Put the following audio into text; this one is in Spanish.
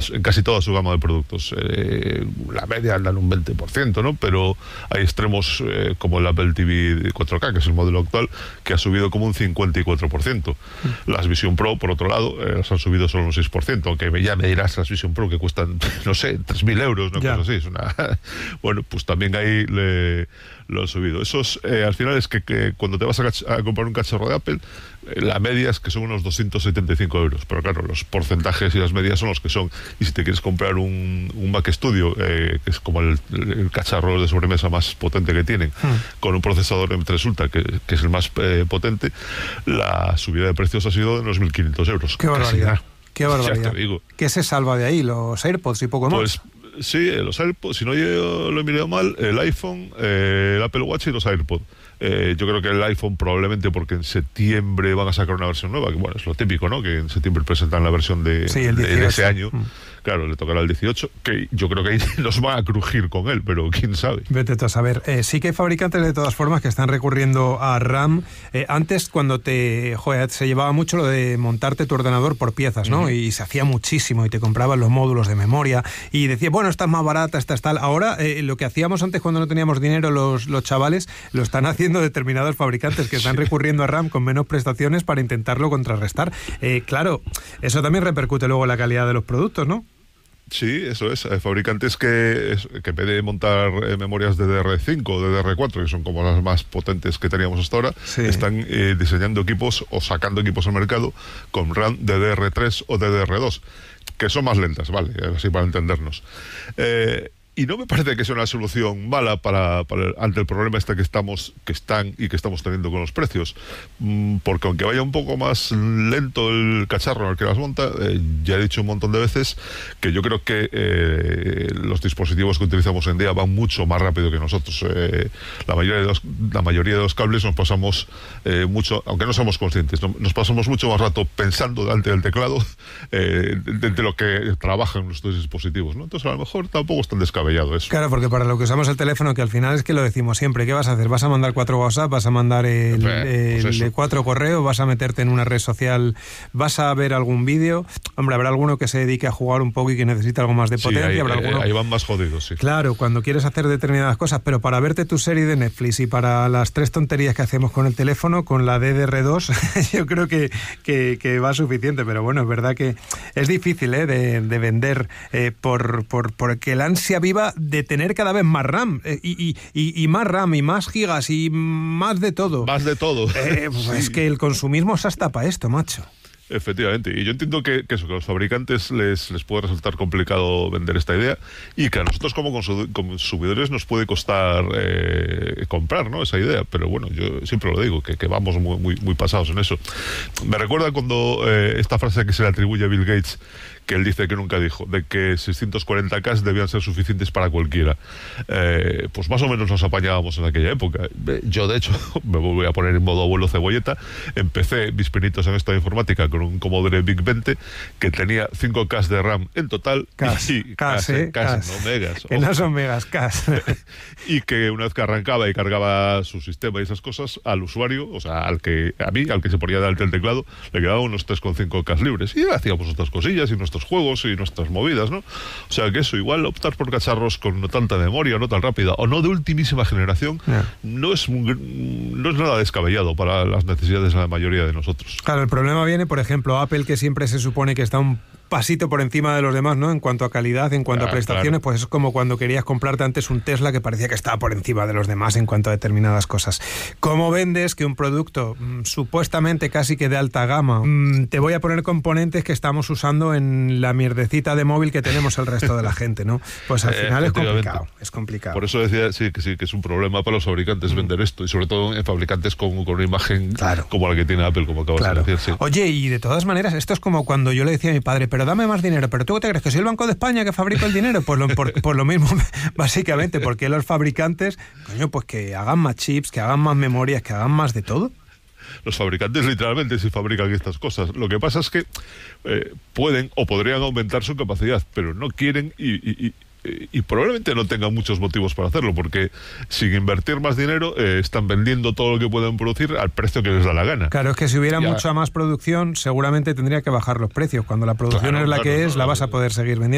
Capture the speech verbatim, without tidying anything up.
en casi toda su gama de productos. Eh, la media anda en un veinte por ciento, ¿no? Pero hay extremos eh, como el Apple T V cuatro K, que es el modelo actual, que ha subido como un cincuenta y cuatro por ciento. Mm. Las Vision Pro, por otro lado, eh, las han subido solo un seis por ciento, aunque ya me dirás las Vision Pro que cuestan, no sé, tres mil euros, ¿no? Cosas así. Es una... bueno, pues también ahí le... lo han subido. Esos, eh, al final es que, que cuando te vas a, cach- a comprar un cacharro de Apple, eh, la media es que son unos doscientos setenta y cinco euros, pero claro, los porcentajes y las medias son los que son. Y si te quieres comprar un, un Mac Studio, eh, que es como el, el cacharro de sobremesa más potente que tienen, hmm. con un procesador M tres Ultra, que, que es el más eh, potente, la subida de precios ha sido de unos mil quinientos euros. ¡Qué barbaridad! ¡Qué barbaridad! Ya te digo. ¿Qué se salva de ahí? ¿Los AirPods y poco más? Pues, sí, los AirPods, si no yo lo he mirado mal, el iPhone, eh, el Apple Watch y los AirPods. Eh, yo creo que el iPhone probablemente porque en septiembre van a sacar una versión nueva, que bueno, es lo típico, ¿no? Que en septiembre presentan la versión de, sí, el de, de ese año. Mm. Claro, le tocará el dieciocho, que yo creo que ahí nos van a crujir con él, pero quién sabe. Vete tú a saber. Eh, sí que hay fabricantes de todas formas que están recurriendo a RAM. Eh, antes, cuando te joder, se llevaba mucho lo de montarte tu ordenador por piezas, ¿no? Uh-huh. Y se hacía muchísimo y te compraban los módulos de memoria y decías, bueno, esta es más barata, esta es tal. Ahora, eh, lo que hacíamos antes cuando no teníamos dinero los, los chavales, lo están haciendo determinados fabricantes que están sí. recurriendo a RAM con menos prestaciones para intentarlo contrarrestar. Eh, claro, eso también repercute luego en la calidad de los productos, ¿no? Sí, eso es. Hay fabricantes que, que en vez de montar eh, memorias D D R cinco o D D R cuatro, que son como las más potentes que teníamos hasta ahora, sí. están eh, diseñando equipos o sacando equipos al mercado con RAM D D R tres o D D R dos, que son más lentas, ¿vale? Así para entendernos. Eh, Y no me parece que sea una solución mala para, para ante el problema este que estamos, que están y que estamos teniendo con los precios, mm, porque aunque vaya un poco más lento el cacharro en el que las monta, eh, ya he dicho un montón de veces que yo creo que eh, los dispositivos que utilizamos hoy en día van mucho más rápido que nosotros. Eh, la mayoría de los, la mayoría de los cables nos pasamos eh, mucho, aunque no somos conscientes, no, nos pasamos mucho más rato pensando delante del teclado eh, de, de lo que trabajan nuestros dispositivos, ¿no? Entonces a lo mejor tampoco es tan descabellado. Eso. Claro, porque para lo que usamos el teléfono, que al final es que lo decimos siempre, ¿qué vas a hacer? ¿Vas a mandar cuatro WhatsApp? ¿Vas a mandar el, eh, pues el cuatro correos? ¿Vas a meterte en una red social? ¿Vas a ver algún vídeo? Hombre, habrá alguno que se dedique a jugar un poco y que necesita algo más de potencia. Sí, ahí, ¿Habrá alguno? ahí van más jodidos, sí. Claro, cuando quieres hacer determinadas cosas, pero para verte tu serie de Netflix y para las tres tonterías que hacemos con el teléfono, con la D D R dos, yo creo que, que, que va suficiente, pero bueno, es verdad que es difícil ¿eh? de, de vender eh, por, por, porque el ansia viva de tener cada vez más RAM eh, y, y, y más RAM y más gigas y más de todo. Más de todo. Eh, pues sí. Es que el consumismo se hasta para esto, macho. Efectivamente, y yo entiendo que, que eso, que a los fabricantes les, les puede resultar complicado vender esta idea y que a nosotros como consumidores nos puede costar eh, comprar, ¿no? Esa idea, pero bueno, yo siempre lo digo, que, que vamos muy, muy, muy pasados en eso. Me recuerda cuando eh, esta frase que se le atribuye a Bill Gates, que él dice que nunca dijo, de que seiscientos cuarenta K debían ser suficientes para cualquiera. Eh, pues más o menos nos apañábamos en aquella época. Yo, de hecho, me voy a poner en modo abuelo cebolleta, empecé mis pinitos en esta informática con un Commodore VIC veinte que tenía cinco K de RAM en total. K, y K, K, K, K, no megas. Que no son megas, K. Y que una vez que arrancaba y cargaba su sistema y esas cosas, al usuario, o sea, al que a mí, al que se ponía delante del teclado, le quedaban unos tres coma cinco K libres. Y hacíamos otras cosillas y nuestros juegos y nuestras movidas, ¿no? O sea que eso, igual optar por cacharros con no tanta memoria, no tan rápida, o no de ultimísima generación, yeah. no es no es nada descabellado para las necesidades de la mayoría de nosotros. Claro, el problema viene, por ejemplo, Apple, que siempre se supone que está un pasito por encima de los demás, ¿no? En cuanto a calidad, en cuanto ah, a prestaciones, claro. Pues es como cuando querías comprarte antes un Tesla que parecía que estaba por encima de los demás en cuanto a determinadas cosas. ¿Cómo vendes que un producto mmm, supuestamente casi que de alta gama, mmm, te voy a poner componentes que estamos usando en la mierdecita de móvil que tenemos el resto de la gente, ¿no? Pues al final es complicado, es complicado. Por eso decía, sí, que sí, que es un problema para los fabricantes mm. vender esto, y sobre todo en fabricantes con, con una imagen claro. como la que tiene Apple, como acabas claro. de decir. Sí. Oye, y de todas maneras, esto es como cuando yo le decía a mi padre, pero dame más dinero, pero ¿tú te crees que soy el Banco de España que fabrica el dinero? Pues lo, por, por lo mismo, básicamente, porque los fabricantes, coño, pues que hagan más chips, que hagan más memorias, que hagan más de todo. Los fabricantes literalmente sí fabrican estas cosas. Lo que pasa es que eh, pueden o podrían aumentar su capacidad, pero no quieren y... y, y y probablemente no tengan muchos motivos para hacerlo, porque sin invertir más dinero eh, están vendiendo todo lo que pueden producir al precio que les da la gana. Claro, es que si hubiera ya. mucha más producción seguramente tendría que bajar los precios. Cuando la producción claro, es la claro, que es, no, la vas a poder seguir vendiendo.